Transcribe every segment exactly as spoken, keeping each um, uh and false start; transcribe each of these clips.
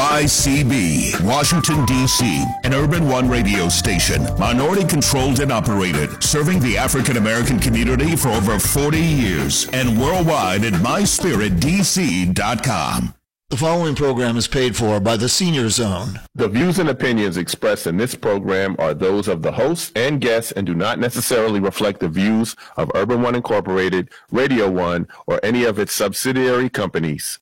Y C B, Washington, D C, an Urban One radio station, minority-controlled and operated, serving the African-American community for over forty years, and worldwide at my spirit d c dot com. The following program is paid for by the Senior Zone. The views and opinions expressed in this program are those of the hosts and guests and do not necessarily reflect the views of Urban One Incorporated, Radio One, or any of its subsidiary companies.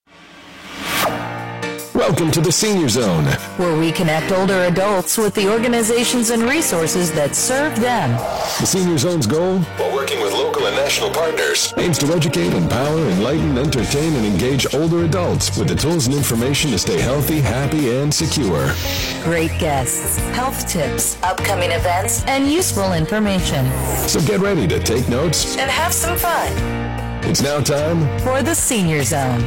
Welcome to the Senior Zone, where we connect older adults with the organizations and resources that serve them. The Senior Zone's goal, while working with local and national partners, aims to educate, empower, enlighten, entertain, and engage older adults with the tools and information to stay healthy, happy, and secure. Great guests, health tips, upcoming events, and useful information. So get ready to take notes and have some fun. It's now time for the Senior Zone.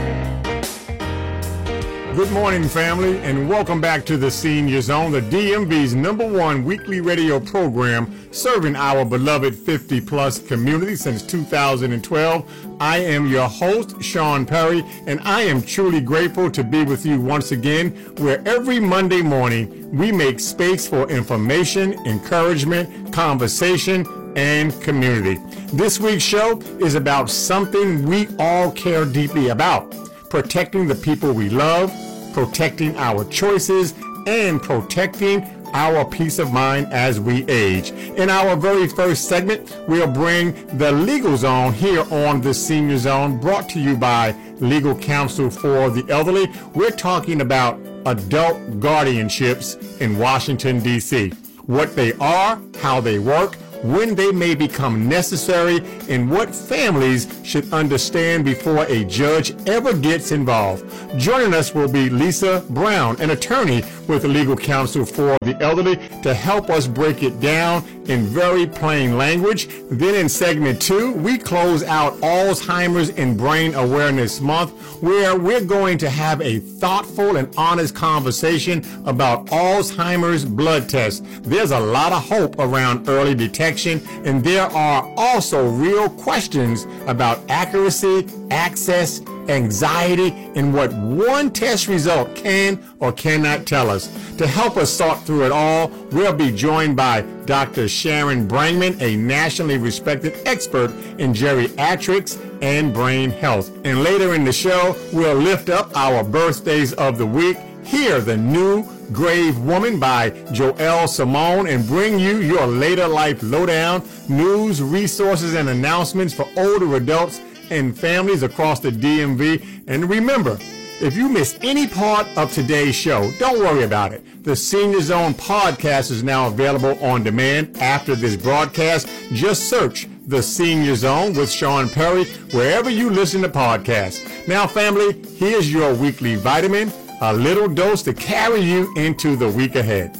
Good morning, family, and welcome back to the Senior Zone, the D M V's number one weekly radio program serving our beloved fifty-plus community since two thousand twelve. I am your host, Sean Perry, and I am truly grateful to be with you once again, where every Monday morning we make space for information, encouragement, conversation, and community. This week's show is about something we all care deeply about: protecting the people we love, protecting our choices, and protecting our peace of mind as we age. In our very first segment, we'll bring the Legal Zone here on the Senior Zone, brought to you by Legal Counsel for the Elderly. We're talking about adult guardianships in Washington, D C, what they are, how they work, when they may become necessary, and what families should understand before a judge ever gets involved. Joining us will be Lisa Brown, an attorney with the Legal Counsel for the Elderly, to help us break it down in very plain language. Then in segment two, we close out Alzheimer's and Brain Awareness Month, where we're going to have a thoughtful and honest conversation about Alzheimer's blood tests. There's a lot of hope around early detection, and there are also real questions about accuracy, access, anxiety, and what one test result can or cannot tell us. To help us sort through it all, we'll be joined by Doctor Sharon Brangman, a nationally respected expert in geriatrics and brain health. And later in the show, we'll lift up our birthdays of the week, hear the new Grave Woman by Joelle Simone, and bring you your later life lowdown, news, resources, and announcements for older adults and families across the D M V. And remember, if you missed any part of today's show, don't worry about it. The Senior Zone podcast is now available on demand after this broadcast. Just search The Senior Zone with Sean Perry wherever you listen to podcasts. Now, family, here's your weekly vitamin, a little dose to carry you into the week ahead.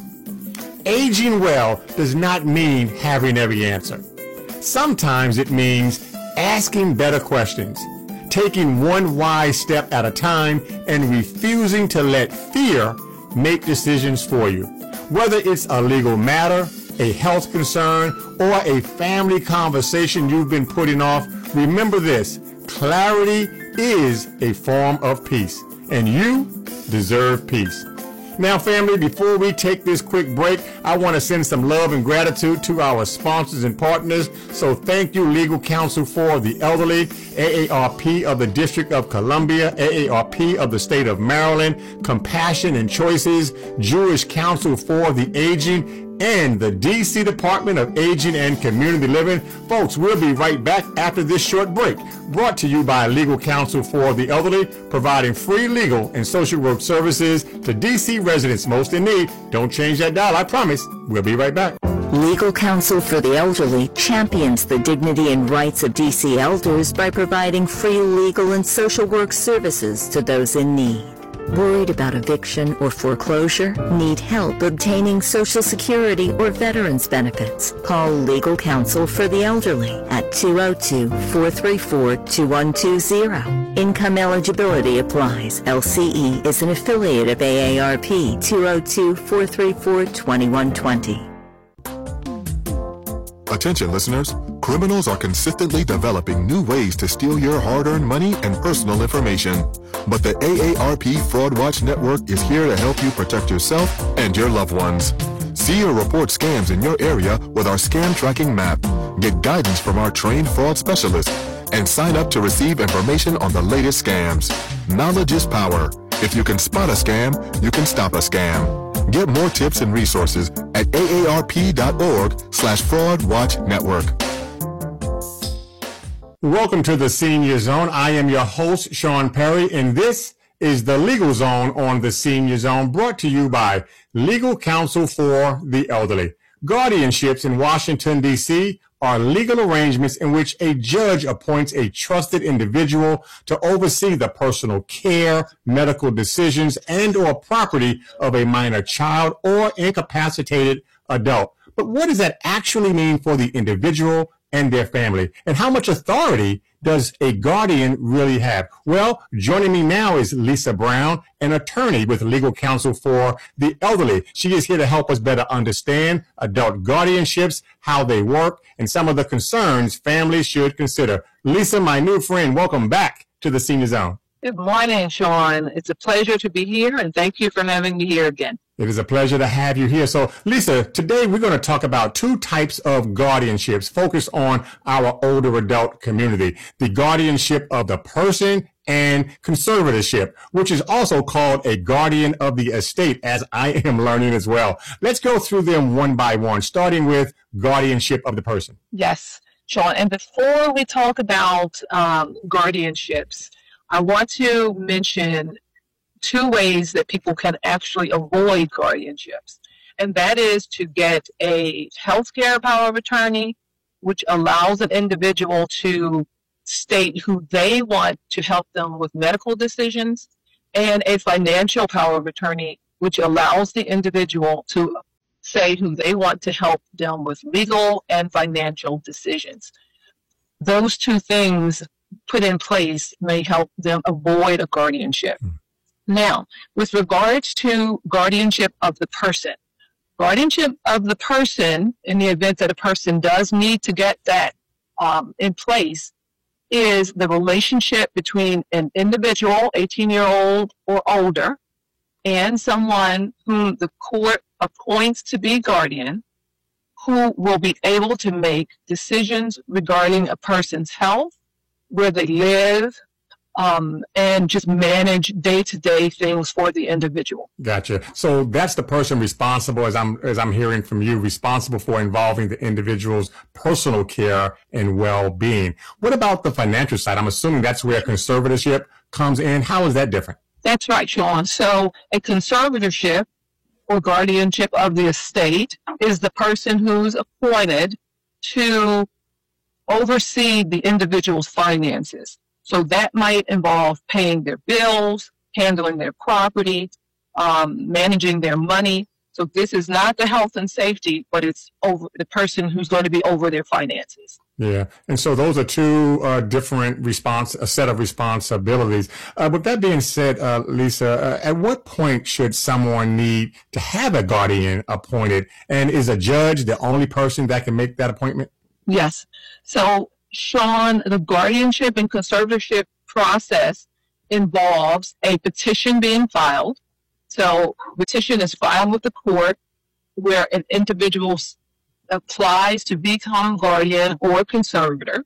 Aging well does not mean having every answer. Sometimes it means asking better questions, taking one wise step at a time, and refusing to let fear make decisions for you. Whether it's a legal matter, a health concern, or a family conversation you've been putting off, remember this: clarity is a form of peace, and you deserve peace. Now, family, before we take this quick break, I want to send some love and gratitude to our sponsors and partners. So thank you, Legal Counsel for the Elderly, A A R P of the District of Columbia, A A R P of the State of Maryland, Compassion and Choices, Jewish Council for the Aging, and the D C Department of Aging and Community Living. Folks, we'll be right back after this short break. Brought to you by Legal Counsel for the Elderly, providing free legal and social work services to D C residents most in need. Don't change that dial, I promise. We'll be right back. Legal Counsel for the Elderly champions the dignity and rights of D C elders by providing free legal and social work services to those in need. Worried about eviction or foreclosure? Need help obtaining Social Security or veterans benefits? Call Legal Counsel for the Elderly at two oh two, four three four, two one two zero. Income eligibility applies. L C E is an affiliate of A A R P. two oh two, four three four, two one two zero. Attention listeners, Criminals are consistently developing new ways to steal your hard-earned money and personal information. But the A A R P Fraud Watch Network is here to help you protect yourself and your loved ones. See or report scams in your area with our scam tracking map. Get guidance from our trained fraud specialists and sign up to receive information on the latest scams. Knowledge is power. If you can spot a scam, you can stop a scam. Get more tips and resources at aarp.org slash fraud watch network. Welcome to the Senior Zone. I am your host, Sean Perry, and this is the Legal Zone on the Senior Zone, brought to you by Legal Counsel for the Elderly. Guardianships in Washington, D C are legal arrangements in which a judge appoints a trusted individual to oversee the personal care, medical decisions, and or property of a minor child or incapacitated adult. But what does that actually mean for the individual and their family? And how much authority does a guardian really have? Well, joining me now is Lisa Brown, an attorney with Legal Counsel for the Elderly. She is here to help us better understand adult guardianships, how they work, and some of the concerns families should consider. Lisa, my new friend, welcome back to the Senior Zone. Good morning, Sean. It's a pleasure to be here, and thank you for having me here again. It is a pleasure to have you here. So, Lisa, today we're going to talk about two types of guardianships focused on our older adult community. The guardianship of the person and conservatorship, which is also called a guardian of the estate, as I am learning as well. Let's go through them one by one, starting with guardianship of the person. Yes, Sean. And before we talk about um, guardianships, I want to mention two ways that people can actually avoid guardianships. And that is to get a healthcare power of attorney, which allows an individual to state who they want to help them with medical decisions, and a financial power of attorney, which allows the individual to say who they want to help them with legal and financial decisions. Those two things put in place may help them avoid a guardianship. Mm. Now, with regards to guardianship of the person, guardianship of the person, in the event that a person does need to get that um, in place, is the relationship between an individual, eighteen-year-old or older, and someone whom the court appoints to be guardian, who will be able to make decisions regarding a person's health, where they live, um, and just manage day-to-day things for the individual. Gotcha. So that's the person responsible, as I'm as I'm hearing from you, responsible for involving the individual's personal care and well-being. What about the financial side? I'm assuming that's where conservatorship comes in. How is that different? That's right, Sean. So a conservatorship or guardianship of the estate is the person who's appointed to oversee the individual's finances. So that might involve paying their bills, handling their property, um, managing their money. So this is not the health and safety, but it's over the person who's going to be over their finances. Yeah. And so those are two uh, different response, a set of responsibilities. Uh, with that being said, uh, Lisa, uh, at what point should someone need to have a guardian appointed? And is a judge the only person that can make that appointment? Yes. So, Sean, the guardianship and conservatorship process involves a petition being filed. So, petition is filed with the court where an individual applies to become guardian or conservator.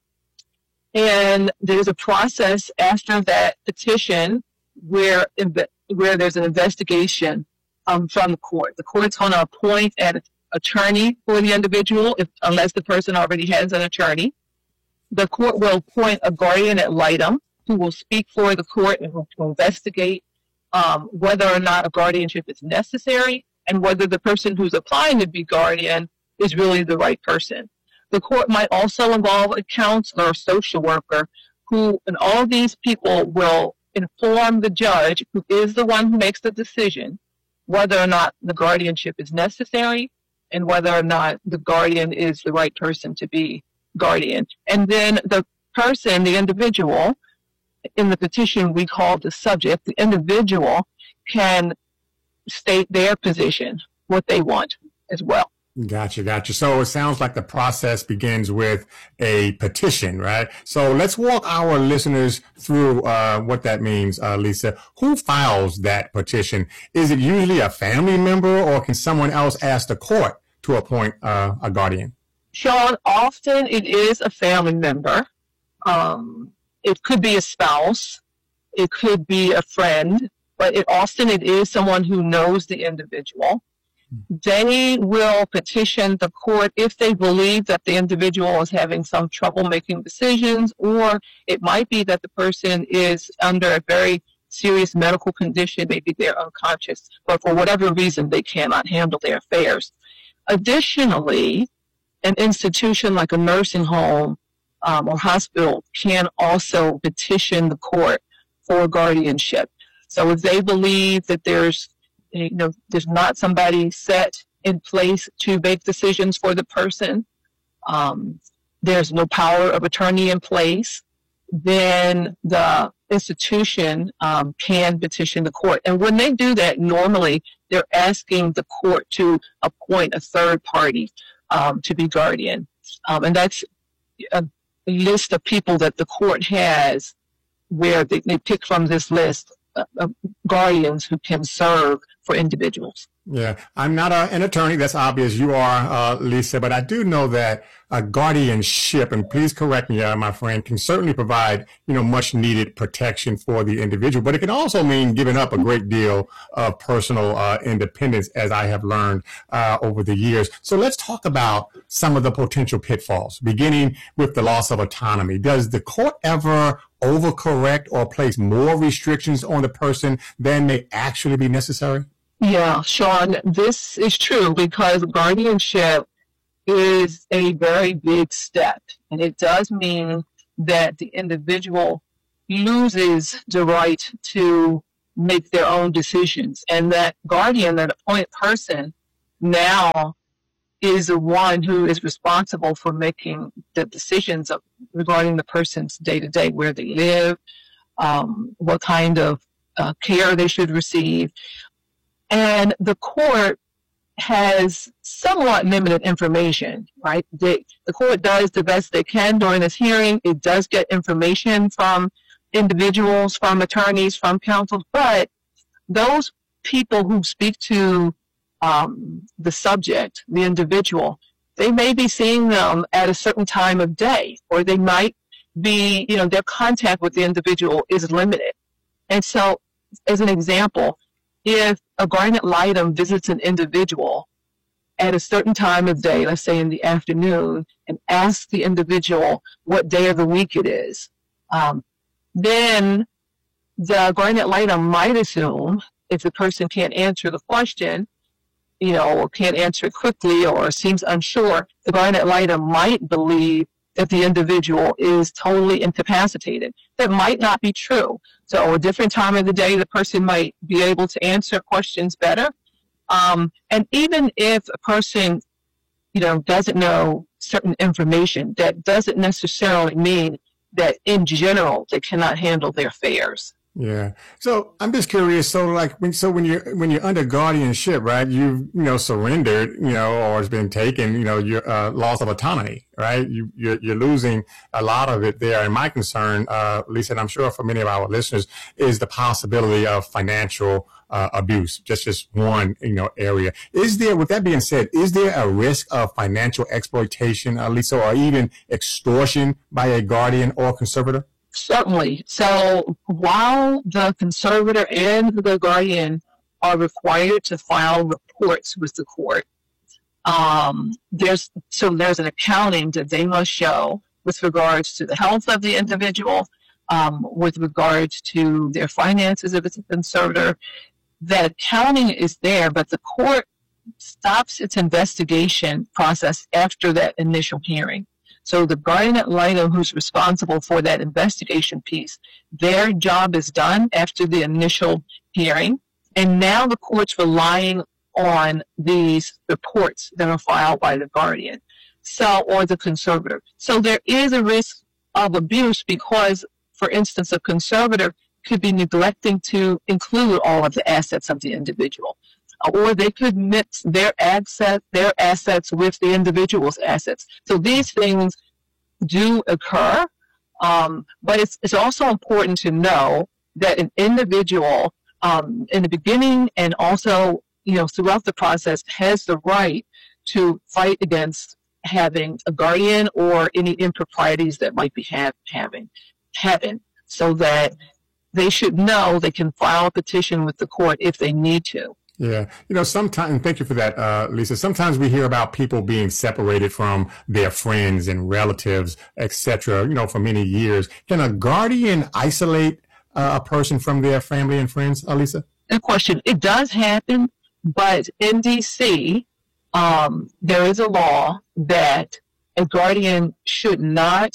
And there's a process after that petition where, where there's an investigation um, from the court. The court's going to appoint an attorney for the individual, if, unless the person already has an attorney. The court will appoint a guardian ad litem who will speak for the court and who will investigate um, whether or not a guardianship is necessary and whether the person who's applying to be guardian is really the right person. The court might also involve a counselor or social worker who, and all these people will inform the judge, who is the one who makes the decision, whether or not the guardianship is necessary and whether or not the guardian is the right person to be guardian. And then the person, the individual, in the petition we call the subject, the individual can state their position, what they want as well. Gotcha, gotcha. So it sounds like the process begins with a petition, right? So let's walk our listeners through uh, what that means, uh, Lisa. Who files that petition? Is it usually a family member, or can someone else ask the court to appoint uh, a guardian? Sean, often it is a family member. Um, it could be a spouse. It could be a friend, but it often it is someone who knows the individual. They will petition the court if they believe that the individual is having some trouble making decisions, or it might be that the person is under a very serious medical condition. Maybe they're unconscious, but for whatever reason, they cannot handle their affairs. Additionally, an institution like a nursing home um, or hospital can also petition the court for guardianship. So if they believe that there's you know, there's not somebody set in place to make decisions for the person, um, there's no power of attorney in place, then the institution um, can petition the court. And when they do that, normally they're asking the court to appoint a third party um, to be guardian. Um, and that's a list of people that the court has where they, they pick from this list uh, of guardians who can serve for individuals. Yeah, I'm not a, an attorney. That's obvious. You are, uh, Lisa, but I do know that a guardianship, and please correct me, uh, my friend, can certainly provide, you know, much needed protection for the individual, but it can also mean giving up a great deal of personal uh, independence, as I have learned uh, over the years. So let's talk about some of the potential pitfalls, beginning with the loss of autonomy. Does the court ever overcorrect or place more restrictions on the person than may actually be necessary? Yeah, Sean, this is true because guardianship is a very big step, and it does mean that the individual loses the right to make their own decisions, and that guardian, that appointed person, now is the one who is responsible for making the decisions of, regarding the person's day-to-day, where they live, um, what kind of uh, care they should receive. And the court has somewhat limited information, right? They, the court does the best they can during this hearing. It does get information from individuals, from attorneys, from counsel, but those people who speak to um, the subject, the individual, they may be seeing them at a certain time of day, or they might be, you know, their contact with the individual is limited. And so, as an example, if a guardian ad litem visits an individual at a certain time of day, let's say in the afternoon, and asks the individual what day of the week it is, um, then the guardian ad litem might assume, if the person can't answer the question, you know, or can't answer it quickly or seems unsure, the guardian ad litem might believe that the individual is totally incapacitated. That might not be true. So a different time of the day, the person might be able to answer questions better. Um, and even if a person, you know, doesn't know certain information, that doesn't necessarily mean that in general they cannot handle their affairs. Yeah. So I'm just curious. So like when, so when you're, when you're under guardianship, right, you, you know, surrendered, you know, or has been taken, you know, your, uh, loss of autonomy, right? You, you're, you're losing a lot of it there. And my concern, uh, Lisa, and I'm sure for many of our listeners, is the possibility of financial, uh, abuse. Just, just one, you know, area. Is there, with that being said, is there a risk of financial exploitation, uh, Lisa, or even extortion by a guardian or conservator? Certainly. So while the conservator and the guardian are required to file reports with the court, um, there's so there's an accounting that they must show with regards to the health of the individual, um, with regards to their finances if it's a conservator. That accounting is there, but the court stops its investigation process after that initial hearing. So the guardian ad litem who's responsible for that investigation piece, their job is done after the initial hearing. And now the court's relying on these reports that are filed by the guardian, so, or the conservator. So there is a risk of abuse because, for instance, a conservator could be neglecting to include all of the assets of the individual. or they could mix their asset, their assets with the individual's assets. So these things do occur, um, but it's, it's also important to know that an individual um, in the beginning and also, you know, throughout the process has the right to fight against having a guardian or any improprieties that might be have, having happen, so that they should know they can file a petition with the court if they need to. Yeah. You know, sometimes, thank you for that, uh, Lisa. Sometimes we hear about people being separated from their friends and relatives, et cetera, you know, for many years. Can a guardian isolate uh, a person from their family and friends, uh, Lisa? Good question. It does happen, but in D C, um, there is a law that a guardian should not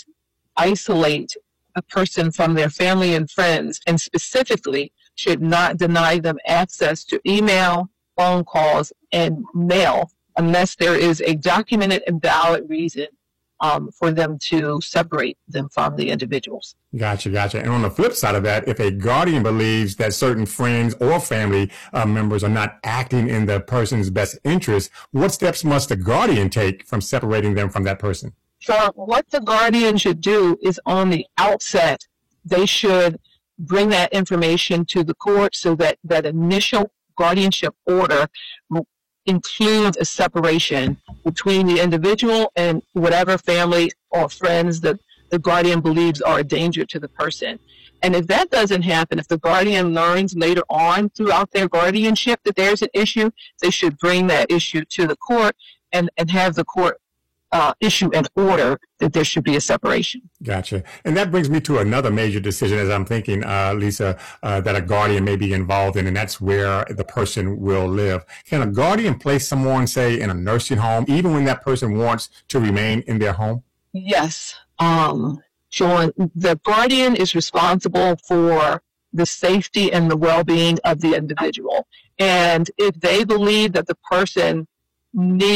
isolate a person from their family and friends, and specifically should not deny them access to email, phone calls, and mail unless there is a documented and valid reason um, for them to separate them from the individuals. Gotcha, gotcha. And on the flip side of that, if a guardian believes that certain friends or family uh, members are not acting in the person's best interest, what steps must the guardian take from separating them from that person? So what the guardian should do is, on the outset, they should bring that information to the court so that that initial guardianship order includes a separation between the individual and whatever family or friends that the guardian believes are a danger to the person. And if that doesn't happen, if the guardian learns later on throughout their guardianship that there's an issue, they should bring that issue to the court and, and have the court Uh, issue an order that there should be a separation. Gotcha. And that brings me to another major decision, as I'm thinking, uh, Lisa, uh, that a guardian may be involved in, and that's where the person will live. Can a guardian place someone, say, in a nursing home, even when that person wants to remain in their home? Yes. Um, Sean, the guardian is responsible for the safety and the well-being of the individual. And if they believe that the person needs